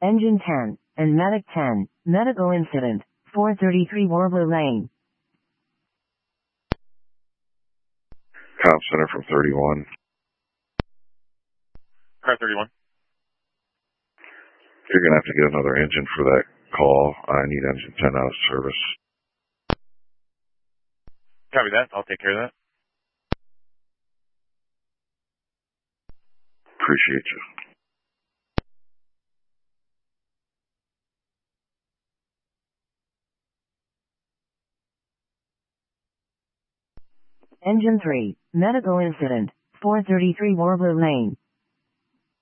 Engine 10, and Medic 10, medical incident, 433 Warbler Lane. Comm Center from 31. Car 31. You're going to have to get another engine for that call. I need engine 10 out of service. Copy that. I'll take care of that. Appreciate you. Engine 3, medical incident, 433 Warbler Lane.